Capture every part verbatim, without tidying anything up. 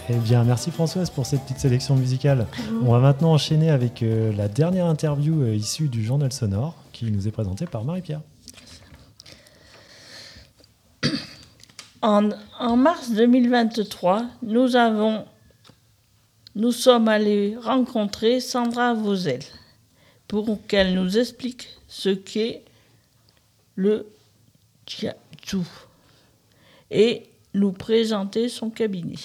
Eh bien, merci Françoise pour cette petite sélection musicale. On va maintenant enchaîner avec euh, la dernière interview euh, issue du Journal Sonore qui nous est présentée par Marie-Pierre. En, en mars deux mille vingt-trois, nous, avons, nous sommes allés rencontrer Sandra Vauzel pour qu'elle nous explique ce qu'est le shiatsu et nous présenter son cabinet.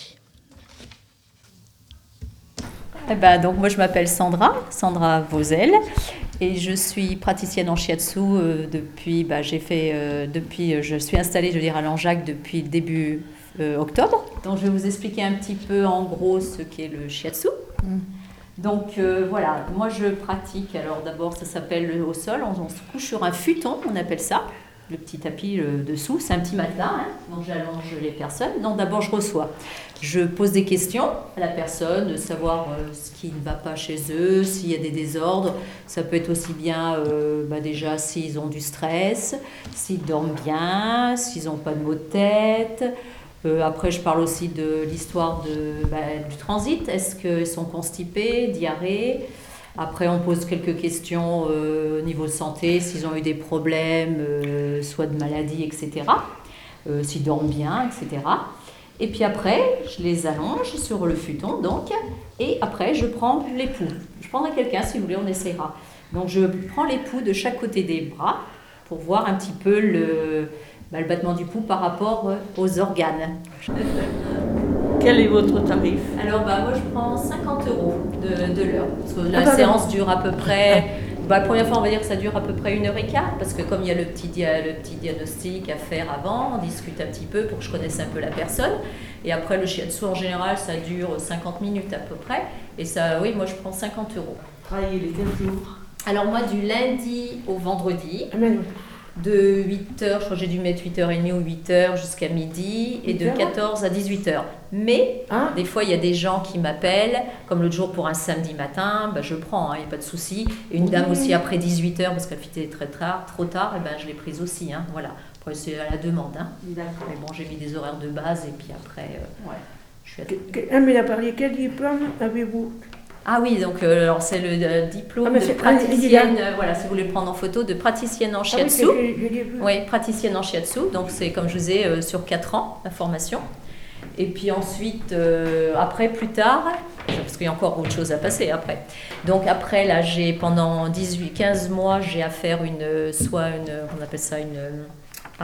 Eh ben, donc moi je m'appelle Sandra, Sandra Vauzel, et je suis praticienne en shiatsu euh, depuis, bah, j'ai fait, euh, depuis, je suis installée, je veux dire, à Langeac depuis début euh, octobre. Donc je vais vous expliquer un petit peu en gros ce qu'est le shiatsu. Mm. Donc euh, voilà, moi je pratique, alors d'abord ça s'appelle au sol, on, on se couche sur un futon, on appelle ça. Le petit tapis le dessous, c'est un petit matelas, hein, donc j'allonge les personnes. Donc d'abord je reçois, je pose des questions à la personne, savoir euh, ce qui ne va pas chez eux, s'il y a des désordres. Ça peut être aussi bien euh, bah déjà s'ils ont du stress, s'ils dorment bien, s'ils n'ont pas de maux de tête. Euh, après je parle aussi de l'histoire de, bah, du transit, est-ce qu'ils sont constipés, diarrhée. Après, on pose quelques questions euh, au niveau de santé, s'ils ont eu des problèmes, euh, soit de maladie, et cetera. Euh, s'ils dorment bien, et cetera. Et puis après, je les allonge sur le futon, donc, et après, je prends l'époux. Je prendrai quelqu'un, si vous voulez, on essaiera. Donc, je prends l'époux de chaque côté des bras pour voir un petit peu le, bah, le battement du pouls par rapport aux organes. Quel est votre tarif? Alors, bah, moi, je prends cinquante euros de, de l'heure. Parce que la ah, séance dure à peu près... Bah, la première fois, on va dire que ça dure à peu près une heure et quart, parce que comme il y a le petit, dia, le petit diagnostic à faire avant, on discute un petit peu pour que je connaisse un peu la personne. Et après, le shiatsu, en général, ça dure cinquante minutes à peu près. Et ça, oui, moi, je prends cinquante euros. Travaillez les quinze jours? Alors, moi, du lundi au vendredi. Amen. De huit heures, je crois que j'ai dû mettre huit heures trente ou huit heures jusqu'à midi, et de quatorze à dix-huit heures. Mais, ah. des fois, il y a des gens qui m'appellent, comme l'autre jour pour un samedi matin, ben, je prends, il hein, n'y a pas de souci. Et une oui. dame aussi après dix-huit heures, parce qu'elle fitait très tard, trop tard, et ben, je l'ai prise aussi. Hein, voilà. Après, c'est à la demande. Hein. D'accord. Mais bon, j'ai mis des horaires de base, et puis après, euh, ouais. je suis à... Ah, mais il a parlé, quel diplôme avez-vous? Ah oui, donc euh, alors c'est le euh, diplôme ah, de praticienne, euh, voilà, si vous voulez le prendre en photo, de praticienne en shiatsu. Ah oui, j'ai, j'ai oui, praticienne en shiatsu, donc c'est comme je vous ai euh, sur quatre ans la formation. Et puis ensuite, euh, après, plus tard, parce qu'il y a encore autre chose à passer après. Donc après, là, j'ai pendant dix-huit, quinze mois, j'ai à faire une, soit une, on appelle ça une, ah,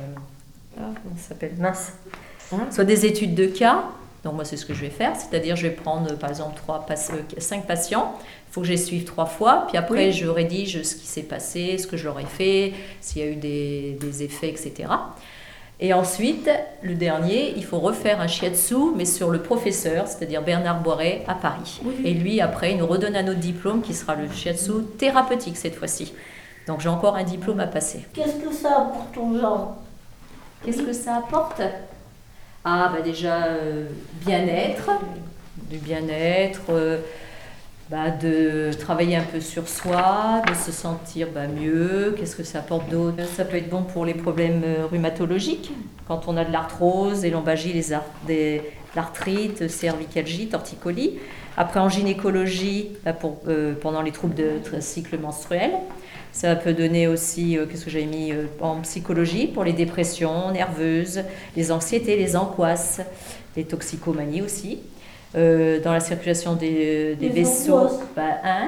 euh, ah comment ça s'appelle, mince, hein? Soit des études de cas. Donc moi, c'est ce que je vais faire, c'est-à-dire je vais prendre par exemple trois, cinq patients, il faut que je les suive trois fois, puis après oui. je rédige ce qui s'est passé, ce que je leur ai fait, s'il y a eu des, des effets, et cetera. Et ensuite, le dernier, il faut refaire un shiatsu, mais sur le professeur, c'est-à-dire Bernard Boiret à Paris. Oui. Et lui, après, il nous redonne un autre diplôme qui sera le shiatsu thérapeutique cette fois-ci. Donc j'ai encore un diplôme à passer. Qu'est-ce que ça apporte aux gens? Qu'est-ce que ça apporte? Ah, bah déjà, euh, bien-être, du bien-être, euh, bah, de travailler un peu sur soi, de se sentir bah, mieux. Qu'est-ce que ça apporte d'autre? Ça peut être bon pour les problèmes rhumatologiques, quand on a de l'arthrose, des lombalgies, les ar- des, l'arthrite, cervicalgie, torticolis. Après, en gynécologie, bah, pour, euh, pendant les troubles de cycle menstruel. Ça peut donner aussi, euh, qu'est-ce que j'avais mis euh, en psychologie, pour les dépressions nerveuses, les anxiétés, les angoisses, les toxicomanies aussi. Euh, dans la circulation des, des les vaisseaux. Angoisses. Bah, hein,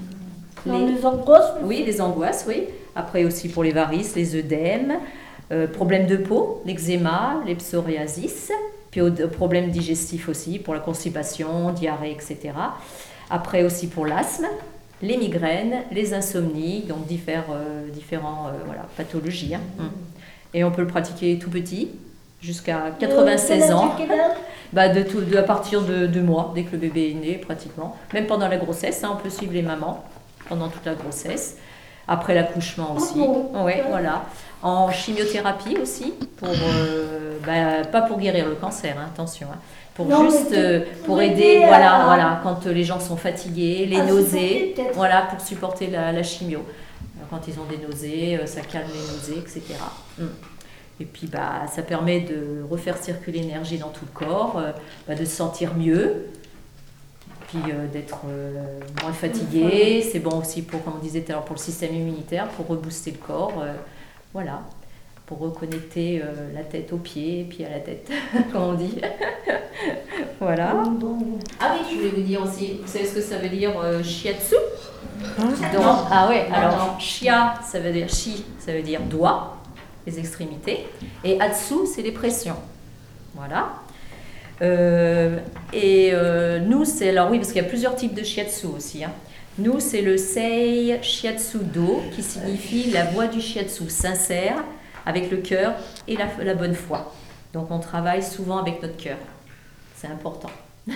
les... les angoisses Oui, les angoisses, oui. Après aussi pour les varices, les œdèmes, euh, problèmes de peau, l'eczéma, les psoriasis, puis aux problèmes digestifs aussi, pour la constipation, diarrhée, et cetera. Après aussi pour l'asthme, les migraines, les insomnies, donc différents, euh, différents euh, voilà, pathologies. Hein. Mmh. Et on peut le pratiquer tout petit, jusqu'à quatre-vingt-seize ans. Bah de tout, de, à partir de deux mois, dès que le bébé est né, pratiquement. Même pendant la grossesse, hein, on peut suivre les mamans pendant toute la grossesse. Après l'accouchement aussi. Oh, oh. Ouais, voilà. En chimiothérapie aussi, pour, euh, bah, pas pour guérir le cancer, hein, attention. Hein. Pour non, juste euh, pour aider, aider voilà, à... voilà, quand les gens sont fatigués, les à nausées, voilà, pour supporter la, la chimio. Alors, quand ils ont des nausées, ça calme les nausées, et cetera. Mm. Et puis bah, ça permet de refaire circuler l'énergie dans tout le corps, euh, bah, de se sentir mieux, puis euh, d'être euh, moins fatigué. C'est bon aussi pour, comme on disait tout à l'heure, pour le système immunitaire, pour rebooster le corps. Euh, voilà, pour reconnecter euh, la tête aux pieds et puis à la tête, comme on dit. Voilà. Ah oui, je voulais vous dire aussi, vous savez ce que ça veut dire euh, shiatsu? Donc, ah ouais, alors shia, ça veut dire shi, ça veut dire doigt, les extrémités, et atsu, c'est les pressions. Voilà. Euh, et euh, nous, c'est alors oui, parce qu'il y a plusieurs types de shiatsu aussi. Hein. Nous, c'est le sei shiatsu do, qui signifie la voix du shiatsu, sincère, avec le cœur et la, la bonne foi. Donc, on travaille souvent avec notre cœur. C'est important.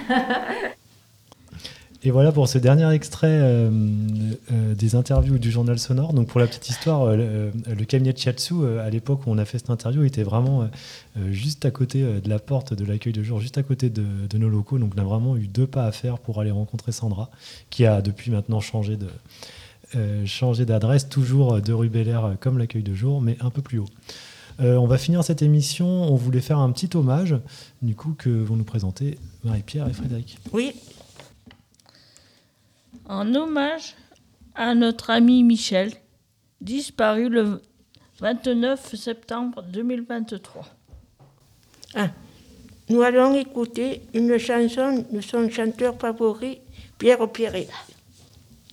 Et voilà pour ce dernier extrait euh, euh, des interviews du journal sonore. Donc pour la petite histoire, euh, le, le cabinet de shiatsu, euh, à l'époque où on a fait cette interview, était vraiment euh, juste à côté euh, de la porte de l'accueil de jour, juste à côté de, de nos locaux. Donc on a vraiment eu deux pas à faire pour aller rencontrer Sandra, qui a depuis maintenant changé de, euh, changé d'adresse, toujours de rue Bel Air comme l'accueil de jour, mais un peu plus haut. Euh, on va finir cette émission. On voulait faire un petit hommage, du coup, que vont nous présenter Marie-Pierre et Frédéric. Oui. En hommage à notre ami Michel, disparu le vingt-neuf septembre deux mille vingt-trois. Ah, nous allons écouter une chanson de son chanteur favori, Pierre Perret.